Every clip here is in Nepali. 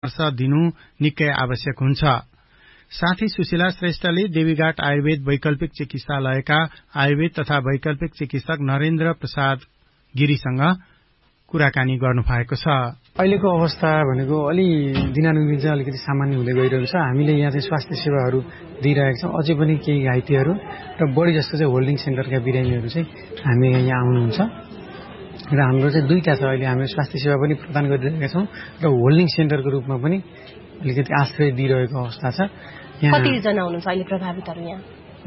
दिनु निकै आवश्यक हुन्छ। साथै सुशीला श्रेष्ठले देवीघाट आयुर्वेद वैकल्पिक चिकित्सालयका आयुर्वेद तथा वैकल्पिक चिकित्सक नरेन्द्र प्रसाद गिरीसँग कुराकानी गर्नुभएको छ। अहिलेको अवस्था भनेको अलि दिनानुदिन चाहिँ अलिकति सामान्य हुँदै गइरहेको छ। हामीले यहाँ चाहिँ स्वास्थ्य सेवाहरू दिइरहेका छौँ। अझै पनि केही घाइतेहरू र बढी जस्तो चाहिँ होल्डिङ सेन्टरका बिरामीहरू चाहिँ हामी यहाँ आउनुहुन्छ र हाम्रो चाहिँ दुईटा छ। अहिले हामी स्वास्थ्य सेवा पनि प्रदान गरिरहेका छौँ र होल्डिङ सेन्टरको रूपमा पनि अलिकति आश्रय दिइरहेको अवस्था छ। कतिजना हुनुहुन्छ अहिले प्रभावितहरू यहाँ?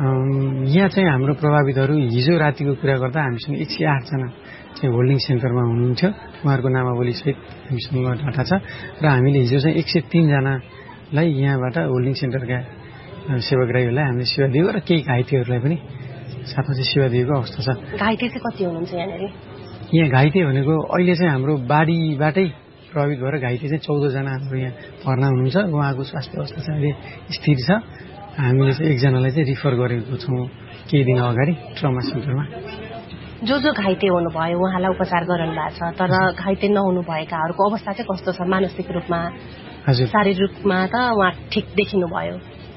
यहाँ चाहिँ हाम्रो प्रभावितहरू हिजो रातिको कुरा गर्दा हामीसँग 108 जना चाहिँ होल्डिङ सेन्टरमा हुनुहुन्थ्यो। उहाँहरूको नामावली सहित हामीसँग डाटा छ र हामीले हिजो चाहिँ 103 जनालाई यहाँबाट होल्डिङ सेन्टरका सेवाग्राहीहरूलाई हामीले सेवा दिएको र केही घाइतेहरूलाई पनि साथमा चाहिँ सेवा दिएको अवस्था छ। घाइते चाहिँ कति हुनुहुन्छ यहाँनिर? यहाँ घाइते भनेको अहिले चाहिँ हाम्रो बाढीबाटै प्रभावित भएर घाइते चाहिँ 14 जना हाम्रो यहाँ भर्ना हुनुहुन्छ। उहाँको स्वास्थ्य अवस्था चाहिँ अहिले स्थिर छ। हामीले चाहिँ एकजनालाई चाहिँ रिफर गरेको छौँ केही दिन अगाडि ट्रमा सेन्टरमा। जो घाइते हुनुभयो उहाँलाई उपचार गराउनु भएको छ, तर घाइते नहुनु भएकाहरूको अवस्था चाहिँ कस्तो छ? मानसिक रूपमा, शारीरिक रूपमा त उहाँ ठिक देखिनु भयो?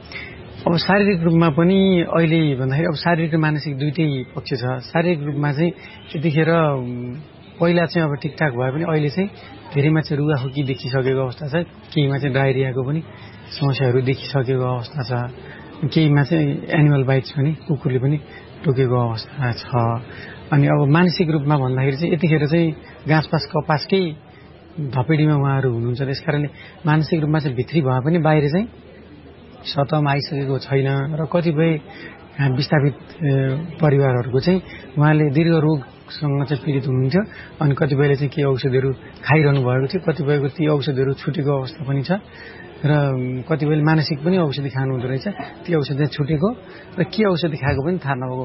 अब शारीरिक रूपमा पनि अहिले भन्दाखेरि अब शारीरिक र मानसिक दुईटै पक्ष छ। शारीरिक रूपमा चाहिँ त्यतिखेर पहिला चाहिँ अब ठिकठाक भए पनि अहिले चाहिँ धेरैमा चाहिँ रुगाखोकी देखिसकेको अवस्था छ। केहीमा चाहिँ डायरियाको पनि समस्याहरू देखिसकेको अवस्था छ। केहीमा चाहिँ एनिमल बाइट्स पनि कुकुरले पनि टोकेको अवस्था छ। अनि अब मानसिक रूपमा भन्दाखेरि चाहिँ यतिखेर चाहिँ घाँसपास कपासकै धपेडीमा उहाँहरू हुनुहुन्छ। त्यस कारणले मानसिक रूपमा चाहिँ भित्री भए पनि बाहिर चाहिँ सतहमा आइसकेको छैन र कतिपय विस्थापित परिवारहरूको चाहिँ उहाँले दीर्घ रोगसँग चाहिँ पीडित हुनुहुन्थ्यो। अनि कतिपयले चाहिँ केही औषधिहरू खाइरहनु भएको थियो। कतिपयको ती औषधिहरू छुटेको अवस्था पनि छ र कतिपयले मानसिक पनि औषधि खानु हुँदो रहेछ। ती औषधि छुटेको र के औषधि खाएको पनि थाहा नभएको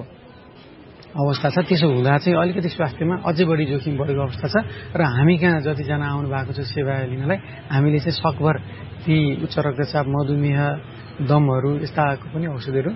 अवस्था छ। त्यसो हुँदा चाहिँ अलिकति स्वास्थ्यमा अझै बढी जोखिम बढेको अवस्था छ र हामी कहाँ जतिजना आउनु भएको छ सेवा लिनलाई हामीले चाहिँ सकभर ती उच्च रक्तचाप, मधुमेह, दमहरू यस्ताको पनि औषधिहरू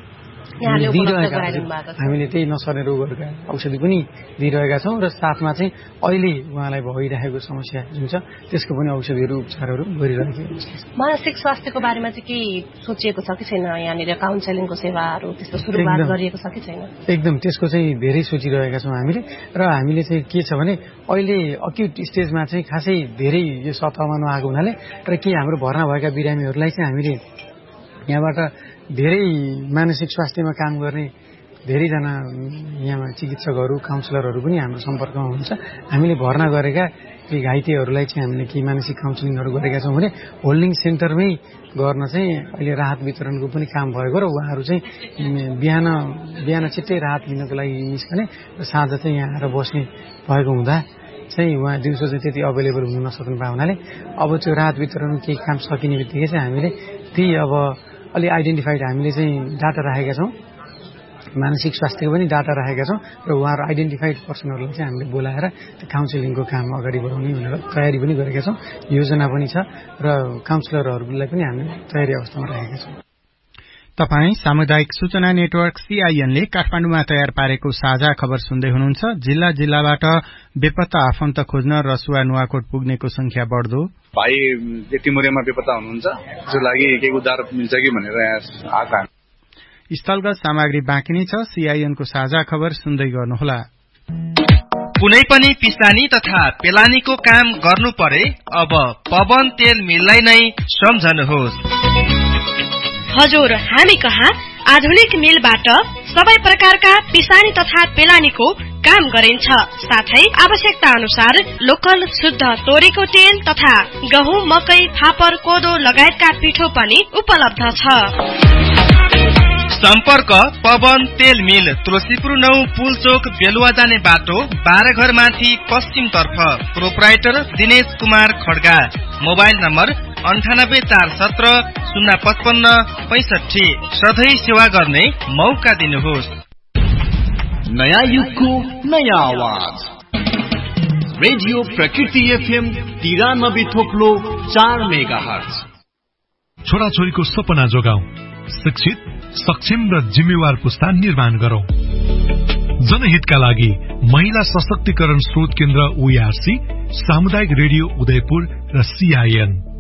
हामीले त्यही नसर्ने रोगहरूका औषधि पनि दिइरहेका छौँ र साथमा चाहिँ अहिले उहाँलाई भइरहेको समस्या जुन छ त्यसको पनि औषधिहरू उपचारहरू गरिरहेको छ। मानसिक स्वास्थ्यको बारेमा चाहिँ के सोचिएको छ कि छैन? यहाँनिर काउन्सेलिङको सेवाहरू त्यस्तो सुरुवात गरिएको छ कि छैन? एकदम त्यसको चाहिँ धेरै सोचिरहेका छौँ हामीले र हामीले चाहिँ के छ भने अहिले अक्युट स्टेजमा चाहिँ खासै धेरै यो सतहमा नआएको हुनाले र केही हाम्रो भर्ना भएका बिरामीहरूलाई चाहिँ हामीले यहाँबाट धेरै मानसिक स्वास्थ्यमा काम गर्ने धेरैजना यहाँ चिकित्सकहरू, काउन्सिलरहरू पनि हाम्रो सम्पर्कमा हुनुहुन्छ। हामीले भर्ना गरेका केही घाइतेहरूलाई चाहिँ हामीले केही मानसिक काउन्सिलिङहरू गरेका छौँ भने होल्डिङ सेन्टरमै गर्न चाहिँ अहिले राहत वितरणको पनि काम भएको र उहाँहरू चाहिँ बिहान छिट्टै राहत लिनको लागि निस्कने र साँझ चाहिँ यहाँ आएर बस्ने भएको हुँदा चाहिँ उहाँ दिउँसो चाहिँ त्यति अभाइलेबल हुन नसक्नु भएको हुनाले अब त्यो राहत वितरण केही काम सकिने बित्तिकै चाहिँ हामीले ती अब अलि आइडेन्टिफाइड हामीले चाहिँ डाटा राखेका छौँ। मानसिक स्वास्थ्यको पनि डाटा राखेका छौँ र उहाँहरू आइडेन्टिफाइड पर्सनहरूलाई चाहिँ हामीले बोलाएर त्यो काउन्सिलिङको काम अगाडि बढाउने भनेर तयारी पनि गरेका छौँ। योजना पनि छ र काउन्सिलरहरूलाई पनि हामीले तयारी अवस्थामा राखेका छौँ। तपाई सामुदायिक सूचना नेटवर्क सीआईएनले काठमाडौँमा तयार पारेको साझा खबर सुन्दै हुनुहुन्छ। जिल्ला जिल्लाबाट बेपत्ता आफन्त खोज्न रसुवा नुवाकोट पुग्नेको संख्या बढ्दो। भाइ टिमुरेमा बेपत्ता हुनुहुन्छ, जो लागि केही उद्धार मिल्छ कि भनेर यहाँ आएका। स्थलगत सामग्री बाँकी नै छ। सीआईएनको साझा खबर सुन्दै गर्नुहोला। कुनै पनि पिसानी तथा पेलानीको काम गर्नु परे अब पवन तेल मिललाई नै सम्झनुहोस्। हजुर, हामी कहाँ आधुनिक मिलबाट सबै प्रकारका पिसानी तथा पेलानीको काम गरिन्छ। साथै आवश्यकता अनुसार लोकल शुद्ध तोरीको तेल तथा गहुँ, मकै, फापर, कोदो लगायतका पिठो पनि उपलब्ध छ। सम्पर्क पवन तेल मिल, तुलसीपुर 9 पुलचोक, बेलुवा जाने बाटो, 12 घर माथि पश्चिम तर्फ। Proprietor Dinesh Kumar Kharga. Mobile number 984170 05565। सधैँ सेवा गर्ने मौका दिनुहोस्। नयाँ युगको नयाँ आवाज, रेडियो प्रकृति एफएम 93.4 मेगाहर्ज। छोराछोरीको सपना जोगाऊ, शिक्षित, सक्षम र जिम्मेवार पुस्ता निर्माण गरौं। जनहितका लागि महिला सशक्तिकरण स्रोत केन्द्र ओआरसी, सामुदायिक रेडियो उदयपुर र सीआईएन।